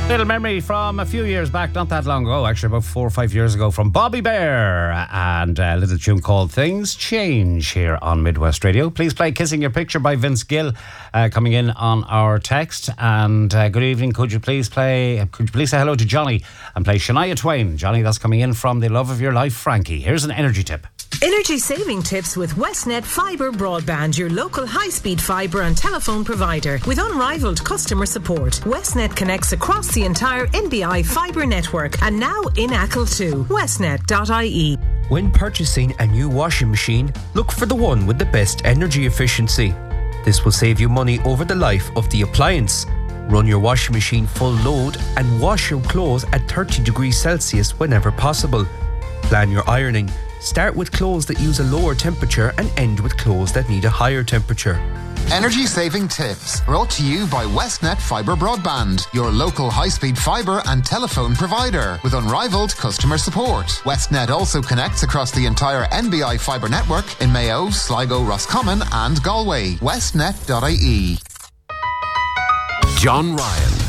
Little memory from a few years back, not that long ago, actually, about 4 or 5 years ago, from Bobby Bear, and a little tune called Things Change here on Midwest Radio. Please play Kissing Your Picture by Vince Gill, coming in on our text. And good evening, could you please say hello to Johnny and play Shania Twain? Johnny, that's coming in from the love of your life, Frankie. Here's an energy tip. Energy saving tips with Westnet Fibre Broadband, your local high-speed fibre and telephone provider. With unrivaled customer support, Westnet connects across the entire NBI fibre network and now in Achill too. Westnet.ie. When purchasing a new washing machine, look for the one with the best energy efficiency. This will save you money over the life of the appliance. Run your washing machine full load and wash your clothes at 30 degrees Celsius whenever possible. Plan your ironing. Start with clothes that use a lower temperature and end with clothes that need a higher temperature. Energy saving tips brought to you by Westnet Fibre Broadband, your local high-speed fibre and telephone provider with unrivaled customer support. Westnet also connects across the entire NBI fibre network in Mayo, Sligo, Roscommon and Galway. Westnet.ie. John Ryan